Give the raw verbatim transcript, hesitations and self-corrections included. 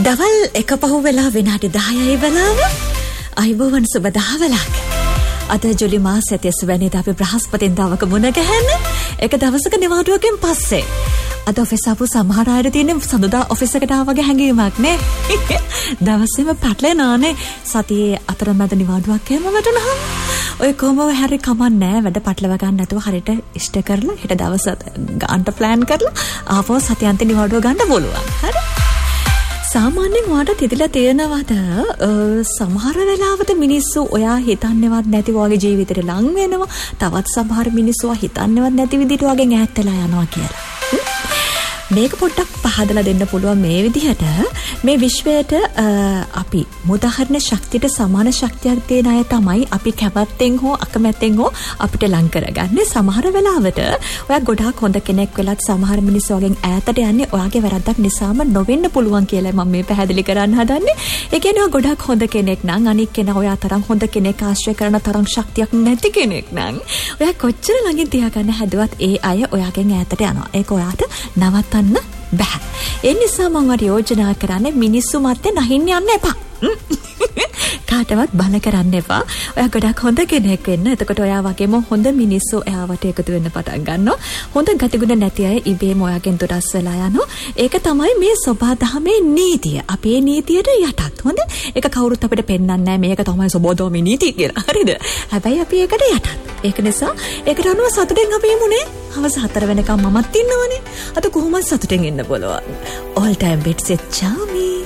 දවල් එක පහු වෙලා විනාඩි දහයයි වෙලාව. අයිබෝවන් සුබ දහවලක්. අද ජුලි මාසයේ තිස් වෙනිදා අපි බ්‍රහස්පතින්දාවක මුණ ගැහෙන්නේ එක දවසක නිවාඩුවකින් පස්සේ. අද ඔෆිස් ආපු සමහර අය තියෙන සඳුදා ඔෆිස් එකට ආවගේ හැඟීමක් නේ. දවසේම පැටලෙනානේ. සතියේ අතරමැද නිවාඩුවක් එහෙම වැටුණාම ඔය කොහොමව හැරි කමන්නේ වැඩ පටලව ගන්න නැතුව හරියට ඉෂ්ට කරලා හෙට දවස ගන්නට ප්ලෑන් කරලා ආපහු සතියන්ත නිවාඩුව ගන්න පුළුවන්. හරි. සාමාන්‍යයෙන් වාට තිදලා තේරෙනවද සමහර වෙලාවට මිනිස්සු ඔයා හිතන්නේවත් නැති වගේ ජීවිතේට ලං වෙනවා. තවත් සමහර මිනිස්සු හිතන්නේවත් නැති විදිහට වගේ ඈත්ලා යනවා කියලා. මේක පොඩ්ඩක් පහදලා දෙන්න පුළුවන් මේ විදිහට මේ විශ්වයට අපි මුදාහරණ ශක්තියට සමාන ශක්තියක් දෙන අය තමයි අපි කැමැත්තෙන් හෝ අකමැත්තෙන් හෝ අපිට ලං කරගන්නේ. සමහර වෙලාවට ඔයා ගොඩාක් හොඳ කෙනෙක් වෙලත් සමහර මිනිස්සු වගේ ඈතට යන්නේ ඔයාගේ වැරද්දක් නිසාම නොවෙන්න පුළුවන් කියලා මම මේ පැහැදිලි කරන්න හදන්නේ. ඒ කියන්නේ ඔයා ගොඩාක් හොඳ කෙනෙක් නම් අනික් කෙනා ඔයා තරම් හොඳ කෙනෙක් ආශ්‍රය කරන තරම් ශක්තියක් නැති කෙනෙක් නම් ඔයා කොච්චර ළඟින් තියාගන්න හැදුවත් ඒ අය ඔයාගෙන් ඈතට යනවා. ඒක ඔයාට නවත්තන්න බෑ. ඒ නිසා මම වර යෝජනා කරන්නේ මිනිස්සු මැත්තේ නැහින්න යන්න එපා. කාටවත් බල කරන්න එපා. ඔයා ගොඩක් හොඳ කෙනෙක් වෙන්න. එතකොට ඔයා වගේම හොඳ මිනිස්සු එයාවට එකතු වෙන්න පටන් ගන්නවා. හොඳ ගතිගුණ නැති අය ඉබේම ඔයාගෙන් දුරස් වෙලා යනවා. ඒක තමයි මේ සබා දහමේ නීතිය. අපේ නීතියට යටත්. හොඳ? ඒක කවුරුත් අපිට පෙන්වන්නේ නැහැ. මේක තමයි සබා දහමේ නීතිය කියලා. හරිද? හැබැයි අපි ඒකට යටත්. ඒක නිසා ඒකට අනුව සතුටෙන් අපි යමුනේ. හවස හතර වෙනකම් මමත් ඉන්නවනේ. අද කොහොමද සතුටෙන් ඉන්න පුළුවන්? all time bits it charming.